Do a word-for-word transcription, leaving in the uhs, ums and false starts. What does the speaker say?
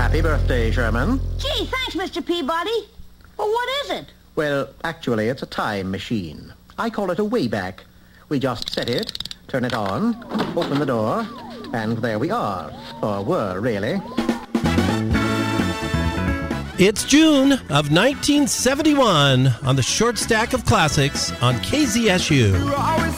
Happy birthday, Sherman. Gee, thanks, Mister Peabody. Well, what is it? Well, actually, it's a time machine. I call it a Wayback. We just set it, turn it on, open the door, and there we are. Or were, really. It's June of nineteen seventy-one on the Short Stack of Classics on K Z S U.